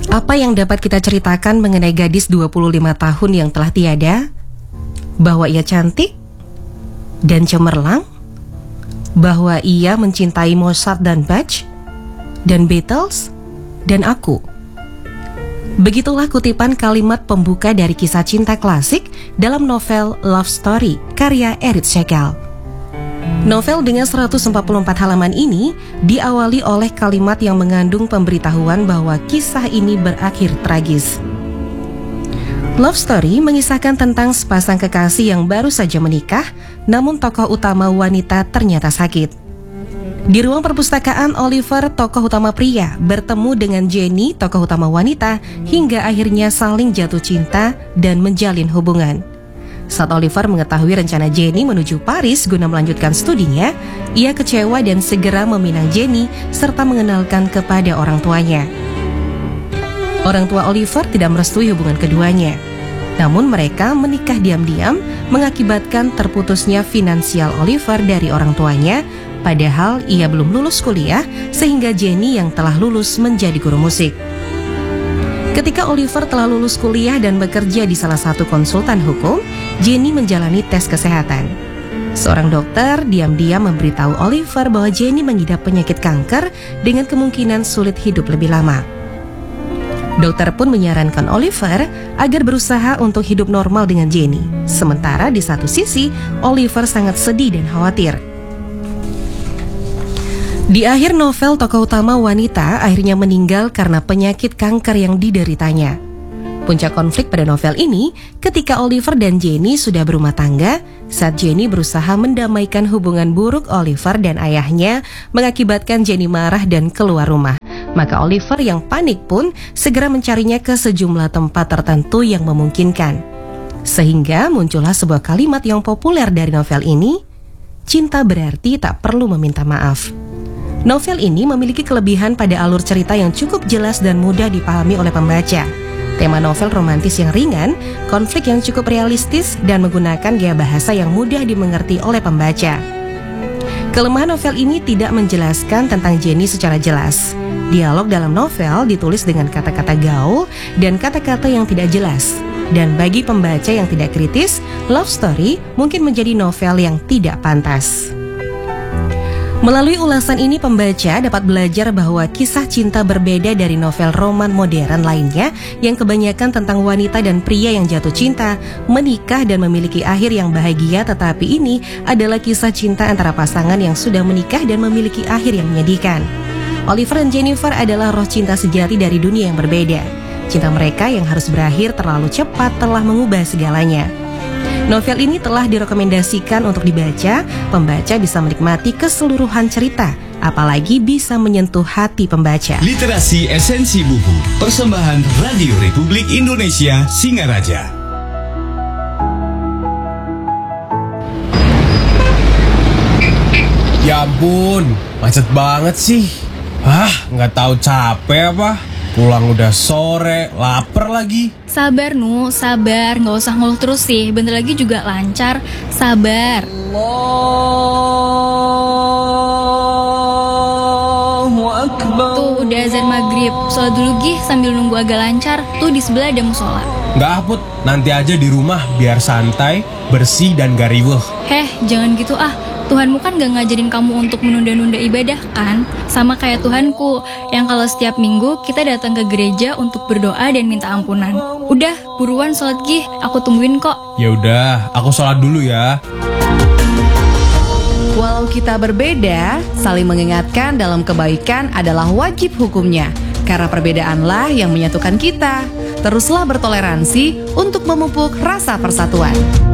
Apa yang dapat kita ceritakan mengenai gadis 25 tahun yang telah tiada? Bahwa ia cantik dan cemerlang? Bahwa ia mencintai Mozart dan Bach? Dan Beatles? Dan aku? Begitulah kutipan kalimat pembuka dari kisah cinta klasik dalam novel Love Story karya Eric Schlegel. Novel dengan 144 halaman ini diawali oleh kalimat yang mengandung pemberitahuan bahwa kisah ini berakhir tragis. Love Story mengisahkan tentang sepasang kekasih yang baru saja menikah, namun tokoh utama wanita ternyata sakit. Di ruang perpustakaan, Oliver, tokoh utama pria, bertemu dengan Jenny, tokoh utama wanita, hingga akhirnya saling jatuh cinta dan menjalin hubungan. Saat Oliver mengetahui rencana Jenny menuju Paris guna melanjutkan studinya, ia kecewa dan segera meminang Jenny serta mengenalkan kepada orang tuanya. Orang tua Oliver tidak merestui hubungan keduanya. Namun mereka menikah diam-diam mengakibatkan terputusnya finansial Oliver dari orang tuanya, padahal ia belum lulus kuliah sehingga Jenny yang telah lulus menjadi guru musik. Ketika Oliver telah lulus kuliah dan bekerja di salah satu konsultan hukum, Jenny menjalani tes kesehatan. Seorang dokter diam-diam memberitahu Oliver bahwa Jenny mengidap penyakit kanker dengan kemungkinan sulit hidup lebih lama. Dokter pun menyarankan Oliver agar berusaha untuk hidup normal dengan Jenny. Sementara di satu sisi, Oliver sangat sedih dan khawatir. Di akhir novel, tokoh utama wanita akhirnya meninggal karena penyakit kanker yang dideritanya. Puncak konflik pada novel ini ketika Oliver dan Jenny sudah berumah tangga saat Jenny berusaha mendamaikan hubungan buruk Oliver dan ayahnya mengakibatkan Jenny marah dan keluar rumah. Maka Oliver yang panik pun segera mencarinya ke sejumlah tempat tertentu yang memungkinkan. Sehingga muncullah sebuah kalimat yang populer dari novel ini, cinta berarti tak perlu meminta maaf. Novel ini memiliki kelebihan pada alur cerita yang cukup jelas dan mudah dipahami oleh pembaca. Tema novel romantis yang ringan, konflik yang cukup realistis, dan menggunakan gaya bahasa yang mudah dimengerti oleh pembaca. Kelemahan novel ini tidak menjelaskan tentang Jenny secara jelas. Dialog dalam novel ditulis dengan kata-kata gaul dan kata-kata yang tidak jelas. Dan bagi pembaca yang tidak kritis, Love Story mungkin menjadi novel yang tidak pantas. Melalui ulasan ini pembaca dapat belajar bahwa kisah cinta berbeda dari novel roman modern lainnya yang kebanyakan tentang wanita dan pria yang jatuh cinta, menikah dan memiliki akhir yang bahagia, tetapi ini adalah kisah cinta antara pasangan yang sudah menikah dan memiliki akhir yang menyedihkan. Oliver dan Jennifer adalah roh cinta sejati dari dunia yang berbeda. Cinta mereka yang harus berakhir terlalu cepat telah mengubah segalanya. Novel ini telah direkomendasikan untuk dibaca, pembaca bisa menikmati keseluruhan cerita, apalagi bisa menyentuh hati pembaca. Literasi Esensi Buku, persembahan Radio Republik Indonesia Singaraja. Ya ampun, macet banget sih. Nggak tahu capek apa. Pulang udah sore, lapar lagi. Sabar Nu, sabar, nggak usah ngeluh terus sih. Bentar lagi juga lancar, sabar. Allahu Akbar. Tuh udah azan maghrib, sholat dulu gih sambil nunggu agak lancar. Tuh di sebelah ada musola. Nggak Put, nanti aja di rumah biar santai, bersih dan gak riweuh. Jangan gitu ah. Tuhanmu kan gak ngajarin kamu untuk menunda-nunda ibadah kan? Sama kayak Tuhanku, yang kalau setiap minggu kita datang ke gereja untuk berdoa dan minta ampunan. Udah, buruan sholat gih, aku tungguin kok. Ya udah, aku sholat dulu ya. Walau kita berbeda, saling mengingatkan dalam kebaikan adalah wajib hukumnya. Karena perbedaanlah yang menyatukan kita. Teruslah bertoleransi untuk memupuk rasa persatuan.